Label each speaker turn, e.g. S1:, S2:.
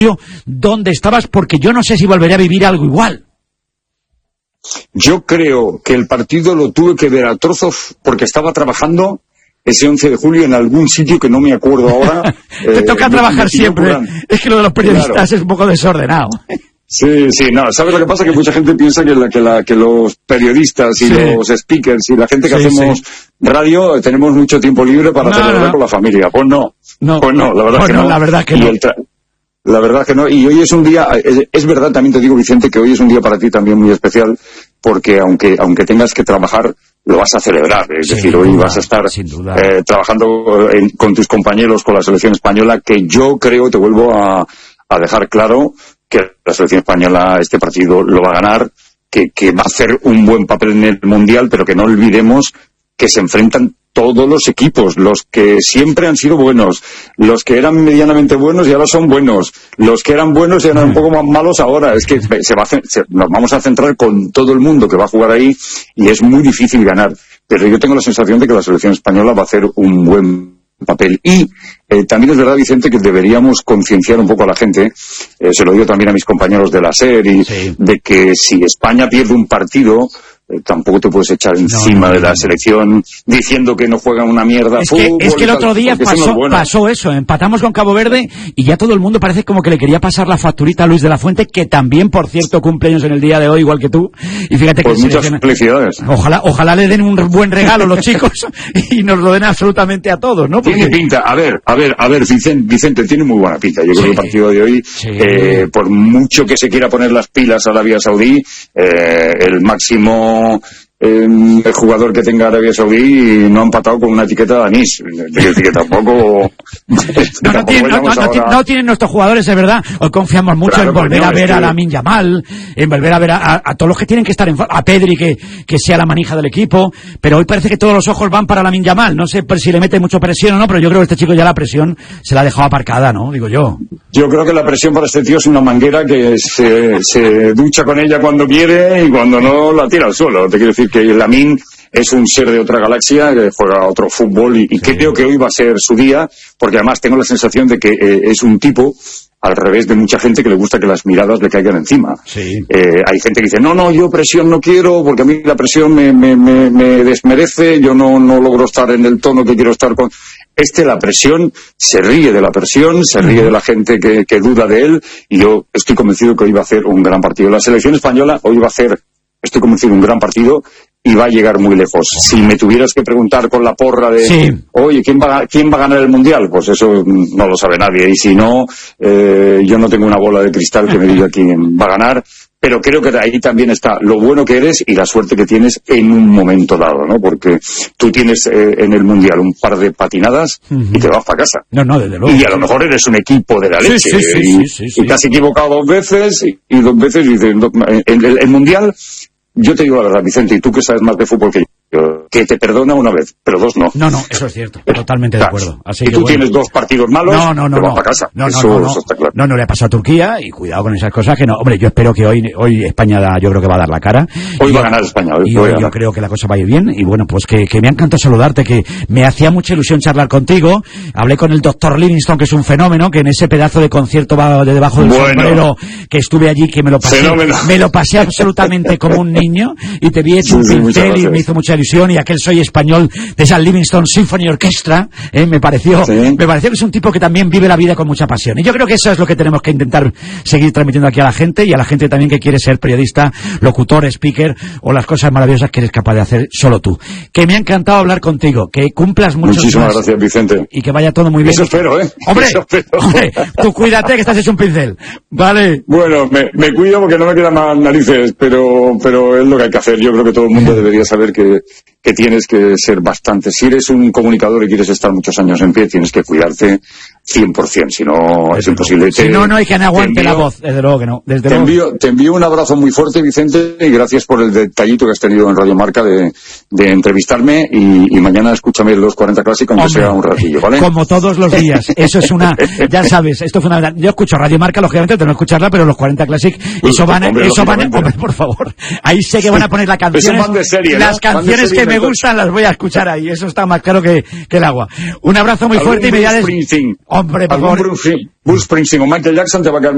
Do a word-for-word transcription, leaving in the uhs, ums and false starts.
S1: dónde estabas, porque yo no sé si volveré a vivir algo igual.
S2: Yo creo que el partido lo tuve que ver a trozos porque estaba trabajando ese once de julio en algún sitio que no me acuerdo ahora.
S1: Te eh, toca trabajar siempre. Es que lo de los periodistas claro. es un poco desordenado.
S2: Sí, sí, no, ¿sabes lo que pasa? Que mucha gente piensa que, la, que, la, que los periodistas y sí. los speakers y la gente que sí, hacemos sí. radio tenemos mucho tiempo libre para no, celebrar no. con la familia. Pues no,
S1: no,
S2: pues no, la verdad
S1: pues
S2: que
S1: no.
S2: no.
S1: La verdad que
S2: y
S1: no.
S2: El tra- La verdad que no, y hoy es un día, es, es verdad, también te digo, Vicente, que hoy es un día para ti también muy especial, porque aunque aunque tengas que trabajar, lo vas a celebrar, es
S1: sin
S2: decir,
S1: duda,
S2: hoy vas a estar eh, trabajando en, con tus compañeros, con la selección española, que yo creo, te vuelvo a, a dejar claro, que la selección española este partido lo va a ganar, que, que va a hacer un buen papel en el Mundial, pero que no olvidemos que se enfrentan todos los equipos, los que siempre han sido buenos, los que eran medianamente buenos y ahora son buenos, los que eran buenos y eran un poco más malos ahora. Es que se va a, se, nos vamos a centrar con todo el mundo que va a jugar ahí y es muy difícil ganar. Pero yo tengo la sensación de que la selección española va a hacer un buen papel. Y eh, también es verdad, Vicente, que deberíamos concienciar un poco a la gente, eh, se lo digo también a mis compañeros de la SER, y sí. de que si España pierde un partido, eh, tampoco te puedes echar encima no, no, de la no. selección diciendo que no juegan una mierda.
S1: Es que, es que el otro día pasó, pasó eso, empatamos con Cabo Verde y ya todo el mundo parece como que le quería pasar la facturita a Luis de la Fuente, que también, por cierto, cumpleaños en el día de hoy, igual que tú. Y fíjate
S2: pues
S1: que
S2: muchas selecciona... felicidades.
S1: Ojalá, ojalá le den un buen regalo los chicos y nos lo den absolutamente a todos, ¿no? Porque...
S2: Tiene pinta, a ver, a ver, a ver, Vicente, Vicente tiene muy buena pinta. Yo sí. creo que el partido de hoy, sí. eh, por mucho que se quiera poner las pilas a Arabia Saudí, eh, el máximo... Eh, el jugador que tenga Arabia Saudí no ha empatado con una etiqueta de anís. Es decir, que tampoco...
S1: no, no, tiene, no, no, ahora... no tienen nuestros jugadores, es verdad. Hoy confiamos mucho claro, en volver a ver que... a Lamine Yamal, en volver a ver a, a, a todos los que tienen que estar en... a Pedri, que, que sea la manija del equipo, pero hoy parece que todos los ojos van para Lamine Yamal. No sé si le mete mucho presión o no, pero yo creo que este chico ya la presión se la ha dejado aparcada, ¿no? Digo yo.
S2: Yo creo que la presión para este tío es una manguera que se, se ducha con ella cuando quiere y cuando no la tira al suelo. Te quiero decir que Lamine es un ser de otra galaxia, que juega otro fútbol y, y sí. creo que hoy va a ser su día, porque además tengo la sensación de que eh, es un tipo, al revés de mucha gente, que le gusta que las miradas le caigan encima.
S1: Sí.
S2: Eh, hay gente que dice, no, no, yo presión no quiero, porque a mí la presión me, me, me, me desmerece, yo no, no logro estar en el tono que quiero estar con... Este, la presión, se ríe de la presión, se ríe de la gente que, que duda de él, y yo estoy convencido que hoy va a hacer un gran partido. La selección española hoy va a hacer, estoy convencido, un gran partido, y va a llegar muy lejos. Si me tuvieras que preguntar con la porra de, sí. oye, ¿quién va, ¿quién va a ganar el Mundial? Pues eso no lo sabe nadie, y si no, eh, yo no tengo una bola de cristal que me diga quién va a ganar. Pero creo que de ahí también está lo bueno que eres y la suerte que tienes en un momento dado, ¿no? Porque tú tienes eh, en el Mundial un par de patinadas uh-huh. y te vas para casa.
S1: No, no, desde luego.
S2: Y a lo mejor eres un equipo de la
S1: sí,
S2: leche.
S1: Sí, sí,
S2: y,
S1: sí, sí, sí.
S2: y te has equivocado dos veces y, y dos veces y dices, en el, el Mundial, yo te digo la verdad, Vicente, y tú que sabes más de fútbol que yo, que te perdona una vez, pero dos no.
S1: No, no, eso es cierto, totalmente de acuerdo. Así
S2: y
S1: que
S2: tú
S1: bueno.
S2: tienes dos partidos malos,
S1: no, no, no,
S2: te vas
S1: no.
S2: para casa.
S1: No, no,
S2: eso,
S1: no, no.
S2: eso está claro.
S1: No, no le ha pasado a Turquía, y cuidado con esas cosas que no. Hombre, yo espero que hoy hoy España da, yo creo que va a dar la cara.
S2: Hoy
S1: y
S2: va
S1: yo,
S2: a ganar España. Hoy
S1: y hoy yo creo que la cosa va a ir bien. Y bueno, pues que, que me ha encantado saludarte, que me hacía mucha ilusión charlar contigo. Hablé con el doctor Livingstone, que es un fenómeno, que en ese pedazo de concierto va de debajo del bueno. sombrero, que estuve allí, que me lo pasé, fenómeno. me lo pasé absolutamente como un niño, y te vi hecho sí, un pincel sí, y me hizo mucha ilusión, y aquel Soy Español de esa Livingstone Symphony Orchestra, eh, me pareció, sí. me pareció que es un tipo que también vive la vida con mucha pasión. Y yo creo que eso es lo que tenemos que intentar seguir transmitiendo aquí a la gente, y a la gente también que quiere ser periodista, locutor, speaker, o las cosas maravillosas que eres capaz de hacer solo tú. Que me ha encantado hablar contigo, que cumplas muchos
S2: Muchísimas
S1: más,
S2: gracias, Vicente.
S1: Y que vaya todo muy bien.
S2: Eso espero, ¿eh?
S1: Hombre,
S2: Eso espero.
S1: hombre, tú cuídate que estás hecho un pincel. Vale.
S2: Bueno, me, me cuido porque no me quedan más narices, pero, pero es lo que hay que hacer. Yo creo que todo el mundo debería saber que, que tienes que ser bastante. Si eres un comunicador y quieres estar muchos años en pie, tienes que cuidarte cien por ciento, si no es imposible.
S1: Si no, no hay quien aguante la voz, desde luego que no. Desde
S2: te,
S1: luego.
S2: Envío, te envío un abrazo muy fuerte, Vicente, y gracias por el detallito que has tenido en Radio Marca de, de entrevistarme, y, y mañana escúchame los cuarenta Classic, aunque
S1: Hombre,
S2: sea un ratillo, ¿vale?
S1: Como todos los días, eso es una, ya sabes, esto es fundamental. Yo escucho Radio Marca, lógicamente tengo que escucharla, pero los cuarenta Classic,
S2: pues,
S1: eso van,
S2: hombre,
S1: eso van, hombre, por favor, ahí sé que van a poner las canciones,
S2: van de serie,
S1: las
S2: ¿no?
S1: canciones
S2: serie,
S1: que me gustan las voy a escuchar ahí, eso está más claro que, que el agua. Un abrazo muy fuerte y me
S2: Bruce Springsteen.
S1: hombre, por favor.
S2: Bruce Springsteen o Michael Jackson te va a quedar